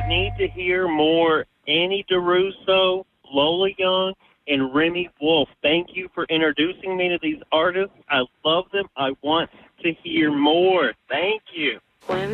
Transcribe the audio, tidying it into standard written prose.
need to hear more Annie DeRusso, Lola Young, and Remy Wolf. Thank you for introducing me to these artists. I love them. I want to hear more. Thank you.